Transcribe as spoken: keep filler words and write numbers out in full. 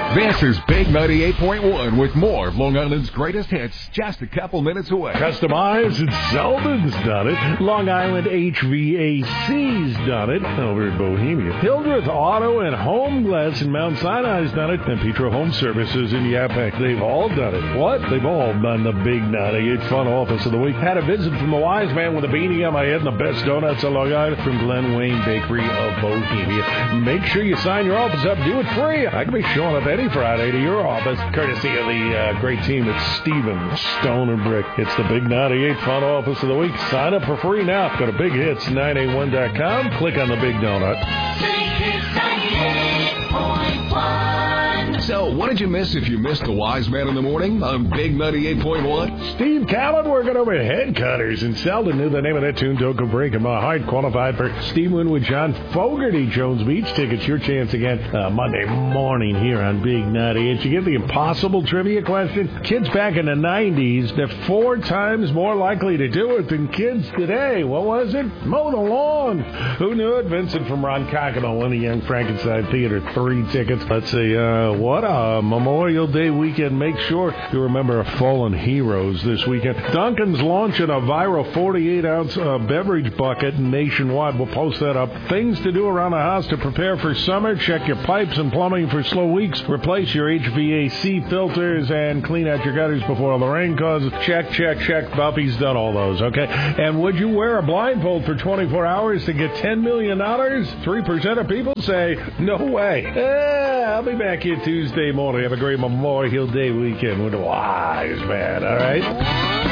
This is Big ninety-eight point one with more of Long Island's greatest hits just a couple minutes away. Customized and Selden's done it. Long Island H V A C's done it over in Bohemia. Hildreth Auto and Home Glass in Mount Sinai's done it. And Petro Home Services in Yaphank. They've all done it. What? They've all done the Big ninety-eight Fun Office of the Week. Had a visit from the wise man with a beanie on my head and the best donuts of Long Island from Glen Wayne Bakery of Bohemia. Make sure you sign your office up. Do it free. I can be showing up any Friday to your office, courtesy of the uh, great team at Stevens, Stone and Brick. It's the Big ninety-eight Fun Office of the Week. Sign up for free now. Go to big hits nine eight one dot com. Click on the Big Donut. Big Hits ninety-eight point one. So, what did you miss if you missed the Wise Man in the Morning on Big ninety-eight point one? Steve Callan working over at Headcutters, and Selden knew the name of that tune. Don't go breaking my heart. Qualified for Steve Winwood, John Fogerty, Jones Beach tickets. Your chance again uh, Monday morning here on Big ninety-eight. You get the impossible trivia question. Kids back in the nineties, they're four times more likely to do it than kids today. What was it? Mow the lawn. Who knew it? Vincent from Ronkonkoma won the Young Frankenstein Theater three tickets. Let's see, uh, what a Memorial Day weekend. Make sure you remember our fallen heroes this weekend. Duncan's launching a viral forty-eight ounce uh, beverage bucket nationwide. We'll post that up. Things to do around the house to prepare for summer. Check your pipes and plumbing for slow leaks. Replace your H V A C filters and clean out your gutters before all the rain causes. Check, check, check. Buffy's done all those, okay? And would you wear a blindfold for twenty-four hours to get ten million dollars? three percent of people say, no way. Eh, I'll be back here Tuesday morning. Have a great Memorial Day weekend with the Wise Man, all right?